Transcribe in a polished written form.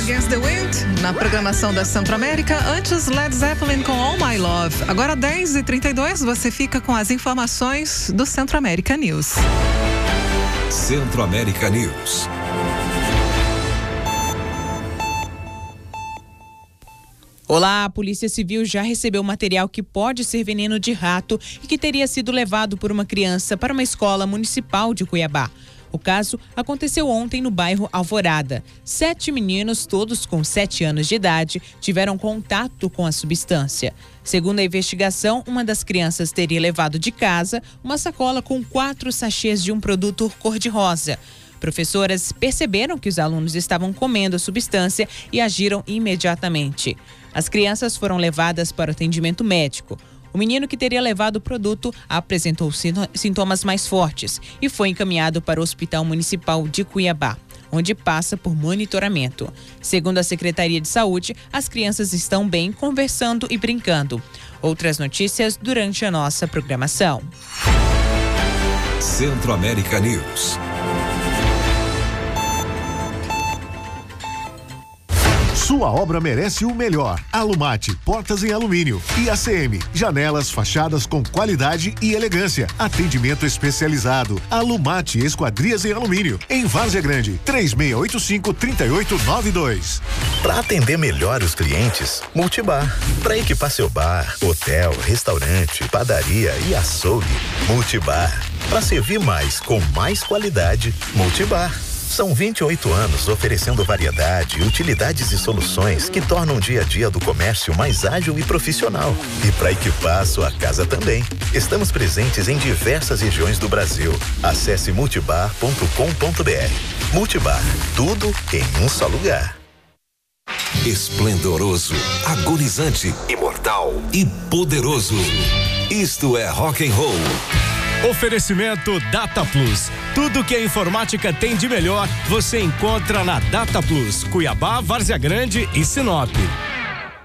Against the Wind, na programação da Centro-América, antes Led Zeppelin com All My Love. Agora 10h32, você fica com as informações do Centro-América News. Centro-América News. Olá, a Polícia Civil já recebeu material que pode ser veneno de rato e que teria sido levado por uma criança para uma escola municipal de Cuiabá. O caso aconteceu ontem no bairro Alvorada. 7 meninos, todos com 7 anos de idade, tiveram contato com a substância. Segundo a investigação, uma das crianças teria levado de casa uma sacola com 4 sachês de um produto cor-de-rosa. Professoras perceberam que os alunos estavam comendo a substância e agiram imediatamente. As crianças foram levadas para o atendimento médico. O menino que teria levado o produto apresentou sintomas mais fortes e foi encaminhado para o Hospital Municipal de Cuiabá, onde passa por monitoramento. Segundo a Secretaria de Saúde, as crianças estão bem, conversando e brincando. Outras notícias durante a nossa programação. Centro-América News. Sua obra merece o melhor. Alumate, portas em alumínio. E ACM, janelas, fachadas com qualidade e elegância. Atendimento especializado. Alumate, esquadrias em alumínio. Em Várzea Grande, 3685-3892. Para atender melhor os clientes, Multibar. Para equipar seu bar, hotel, restaurante, padaria e açougue, Multibar. Para servir mais com mais qualidade, Multibar. São 28 anos oferecendo variedade, utilidades e soluções que tornam o dia a dia do comércio mais ágil e profissional. E para equipar a sua casa também. Estamos presentes em diversas regiões do Brasil. Acesse multibar.com.br. Multibar, tudo em um só lugar. Esplendoroso, agonizante, imortal e poderoso. Isto é Rock and Roll. Oferecimento Data Plus. Tudo que a informática tem de melhor, você encontra na Data Plus, Cuiabá, Várzea Grande e Sinop.